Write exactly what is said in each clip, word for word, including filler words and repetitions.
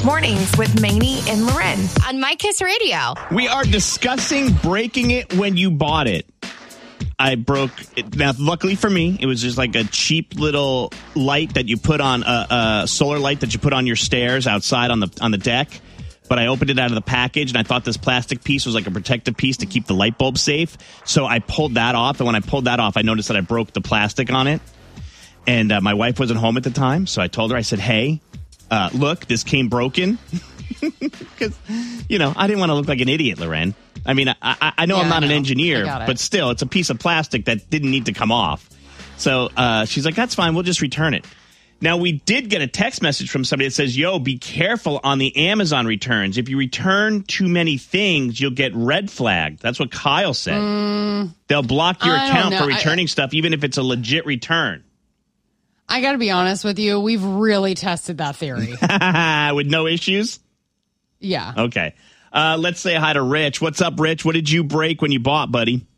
Mornings with Maney and Loren on My Kiss Radio. We are discussing breaking it when you bought it. I broke it. Now, luckily for me, it was just like a cheap little light that you put on, a, a solar light that you put on your stairs outside on the on the deck. But I opened it out of the package, and I thought this plastic piece was like a protective piece to keep the light bulb safe. So I pulled that off, and when I pulled that off, I noticed that I broke the plastic on it. And uh, my wife wasn't home at the time, so I told her, I said, hey, uh, look, this came broken. Because, you know, I didn't want to look like an idiot, Loren. I mean, I, I, I know yeah, I'm not an engineer, but still, it's a piece of plastic that didn't need to come off. So uh, she's like, that's fine. We'll just return it. Now, we did get a text message from somebody that says, yo, be careful on the Amazon returns. If you return too many things, you'll get red flagged. That's what Kyle said. Mm, They'll block your I account for returning I, stuff, even if it's a legit return. I got to be honest with you. We've really tested that theory. With no issues? Yeah. Okay. Uh, let's say hi to Rich. What's up, Rich? What did you break when you bought, buddy?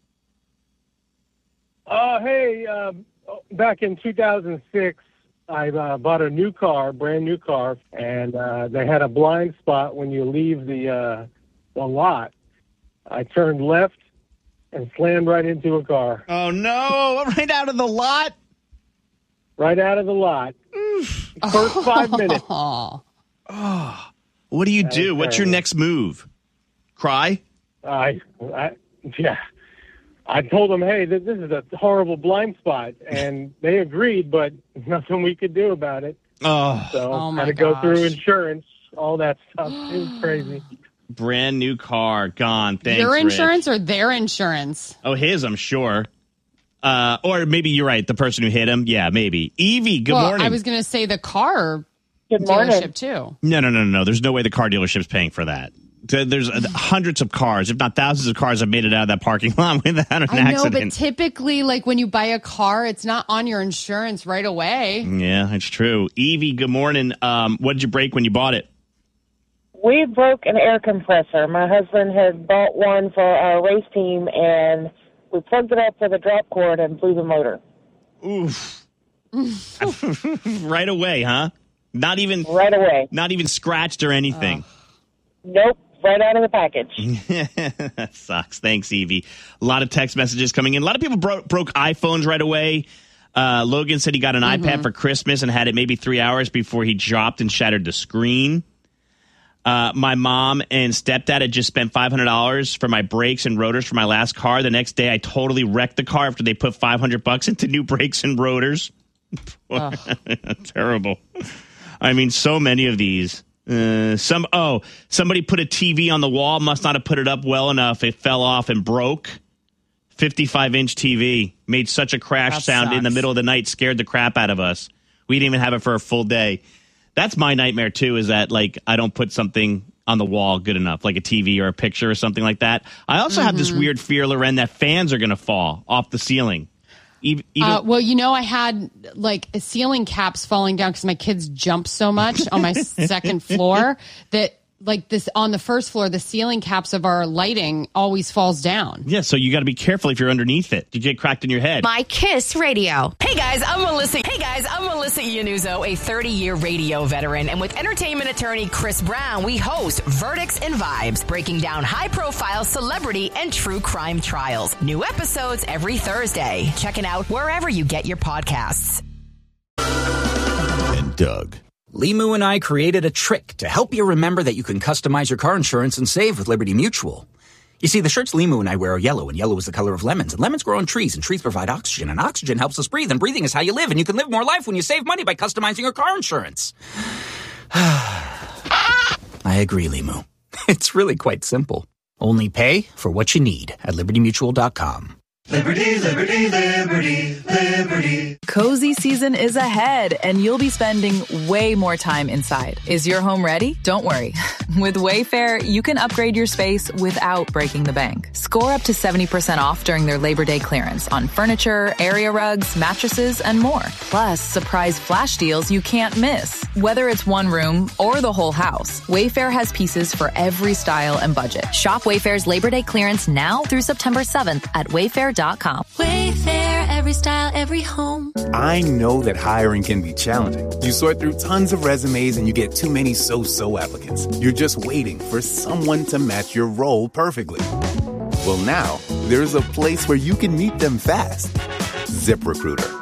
Uh, hey, uh, back in two thousand six, I uh, bought a new car, brand new car, and uh, they had a blind spot when you leave the uh, the lot. I turned left and slammed right into a car. Oh, no. Right out of the lot? Right out of the lot. First five minutes. Oh. What do you that do? What's your next move? Cry? I, I, yeah. I told them, hey, this, this is a horrible blind spot. And they agreed, but nothing we could do about it. Oh, so oh my had to gosh. go through insurance, all that stuff. It was crazy. Brand new car, gone. Thanks, Your insurance Rich. or their insurance? Oh, his, I'm sure. Uh, or maybe you're right, the person who hit him. Yeah, maybe. Evie, good well, morning. I was going to say the car good dealership, morning. too. No, no, no, no. There's no way the car dealership's paying for that. There's hundreds of cars, if not thousands of cars, have made it out of that parking lot without an I accident. know, but typically, like when you buy a car, it's not on your insurance right away. Yeah, that's true. Evie, good morning. Um, what did you break when you bought it? We broke an air compressor. My husband had bought one for our race team, and we plugged it up with a drop cord and blew the motor. Oof. Right away, huh? Not even right away. Not even scratched or anything. Uh, nope, right out of the package. That sucks. Thanks, Evie. A lot of text messages coming in. A lot of people bro- broke iPhones right away. Uh, Logan said he got an mm-hmm. iPad for Christmas and had it maybe three hours before he dropped and shattered the screen. Uh, my mom and stepdad had just spent five hundred dollars for my brakes and rotors for my last car. The next day, I totally wrecked the car after they put five hundred bucks into new brakes and rotors. Oh. Terrible. I mean, so many of these. Uh, some oh, somebody put a T V on the wall, must not have put it up well enough. It fell off and broke. fifty-five inch T V made such a crash that sound sucks. in the middle of the night, scared the crap out of us. We didn't even have it for a full day. That's my nightmare, too, is that, like, I don't put something on the wall good enough, like a T V or a picture or something like that. I also mm-hmm. have this weird fear, Loren, that fans are going to fall off the ceiling. Even, even uh, well, you know, I had, like, ceiling caps falling down because my kids jump so much on my second floor that, like, this on the first floor, the ceiling caps of our lighting always falls down. Yeah, so you got to be careful if you're underneath it. You get cracked in your head. My Kiss Radio. Hey guys, I'm Melissa. Hey guys, I'm Melissa Iannuzzo, a thirty-year radio veteran, and with entertainment attorney Chris Brown, we host Verdicts and Vibes, breaking down high-profile celebrity and true crime trials. New episodes every Thursday. Check it out wherever you get your podcasts. And Doug. Limu and I created a trick to help you remember that you can customize your car insurance and save with Liberty Mutual. You see, the shirts Limu and I wear are yellow, and yellow is the color of lemons, and lemons grow on trees, and trees provide oxygen, and oxygen helps us breathe, and breathing is how you live, and you can live more life when you save money by customizing your car insurance. I agree, Limu. It's really quite simple. Only pay for what you need at liberty mutual dot com. Liberty, liberty, liberty, liberty. Cozy season is ahead, and you'll be spending way more time inside. Is your home ready? Don't worry. With Wayfair, you can upgrade your space without breaking the bank. Score up to seventy percent off during their Labor Day clearance on furniture, area rugs, mattresses, and more. Plus, surprise flash deals you can't miss. Whether it's one room or the whole house, Wayfair has pieces for every style and budget. Shop Wayfair's Labor Day clearance now through September seventh at wayfair dot com. Wayfair, every style, every home. I know that hiring can be challenging. You sort through tons of resumes and you get too many so-so applicants. You're just waiting for someone to match your role perfectly. Well, now, there's a place where you can meet them fast. ZipRecruiter.